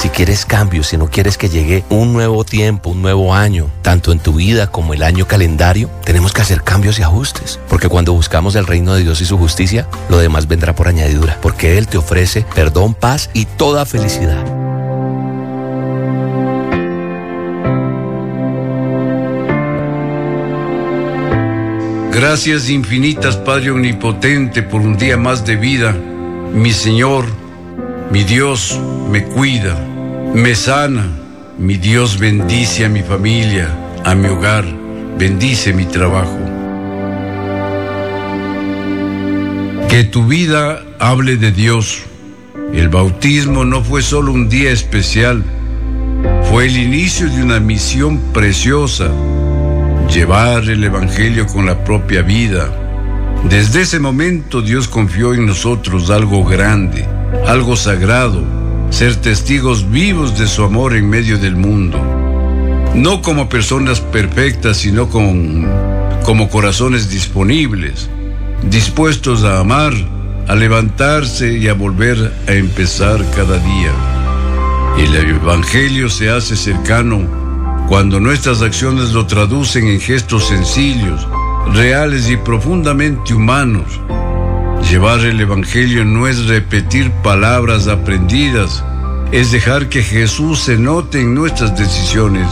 Si quieres cambios, si no quieres que llegue un nuevo tiempo, un nuevo año, tanto en tu vida como el año calendario, tenemos que hacer cambios y ajustes. Porque cuando buscamos el reino de Dios y su justicia, lo demás vendrá por añadidura. Porque Él te ofrece perdón, paz y toda felicidad. Gracias infinitas, Padre Omnipotente, por un día más de vida. Mi Señor, mi Dios, me cuida, me sana. Mi Dios bendice a mi familia, a mi hogar, bendice mi trabajo. Que tu vida hable de Dios. El bautismo no fue solo un día especial, fue el inicio de una misión preciosa: llevar el Evangelio con la propia vida. Desde ese momento Dios confió en nosotros algo grande, algo sagrado: ser testigos vivos de su amor en medio del mundo. No como personas perfectas, sino como corazones disponibles, dispuestos a amar, a levantarse y a volver a empezar cada día. El Evangelio se hace cercano cuando nuestras acciones lo traducen en gestos sencillos, reales y profundamente humanos. Llevar el Evangelio no es repetir palabras aprendidas, es dejar que Jesús se note en nuestras decisiones.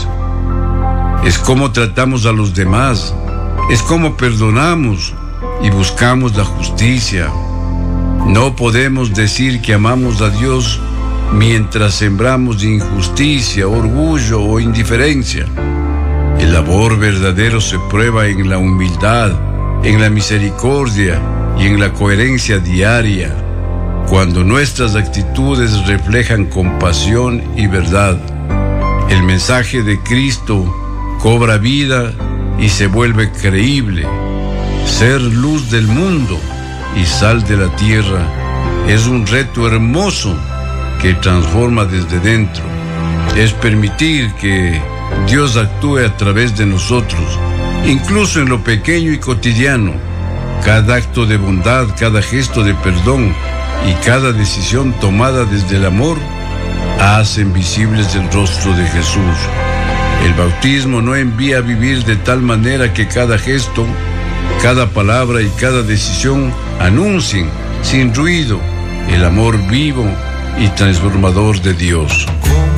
Es cómo tratamos a los demás, es cómo perdonamos y buscamos la justicia. No podemos decir que amamos a Dios mientras sembramos injusticia, orgullo o indiferencia. El amor verdadero se prueba en la humildad, en la misericordia y en la coherencia diaria, cuando nuestras actitudes reflejan compasión y verdad. El mensaje de Cristo cobra vida y se vuelve creíble. Ser luz del mundo y sal de la tierra es un reto hermoso que transforma desde dentro. Es permitir que Dios actúe a través de nosotros, incluso en lo pequeño y cotidiano. Cada acto de bondad, cada gesto de perdón y cada decisión tomada desde el amor hacen visibles el rostro de Jesús. El bautismo no envía a vivir de tal manera que cada gesto, cada palabra y cada decisión anuncien, sin ruido, el amor vivo y transformador de Dios.